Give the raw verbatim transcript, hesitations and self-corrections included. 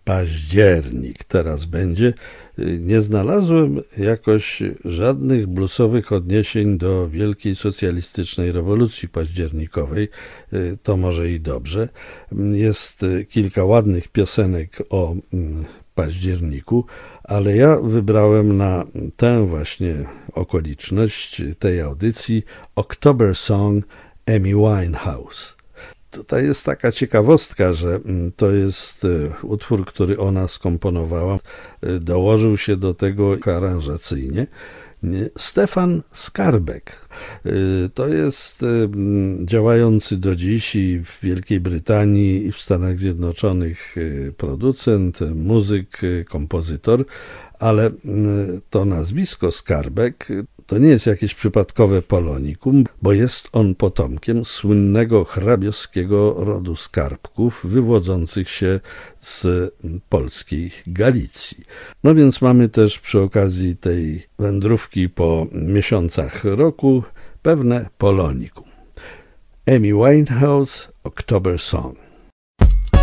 Październik teraz będzie. Nie znalazłem jakoś żadnych bluesowych odniesień do wielkiej socjalistycznej rewolucji październikowej. To może i dobrze. Jest kilka ładnych piosenek o październiku, ale ja wybrałem na tę właśnie okoliczność tej audycji October Song Amy Winehouse. Tutaj jest taka ciekawostka, że to jest utwór, który ona skomponowała. Dołożył się do tego aranżacyjnie Stefan Skarbek. To jest działający do dziś i w Wielkiej Brytanii i w Stanach Zjednoczonych producent, muzyk, kompozytor, ale to nazwisko Skarbek to nie jest jakieś przypadkowe polonikum, bo jest on potomkiem słynnego hrabiowskiego rodu Skarbków wywodzących się z polskiej Galicji. No więc mamy też przy okazji tej wędrówki po miesiącach roku pewne polonikum. Amy Winehouse, October Song.